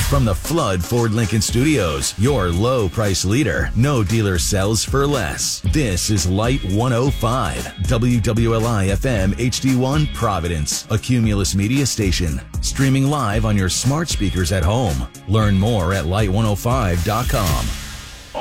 From the Flood Ford Lincoln Studios, your low price leader. No dealer sells for less. This is Light 105, WWLI FM HD1 Providence, a Cumulus Media station. Streaming live on your smart speakers at home. Learn more at light105.com.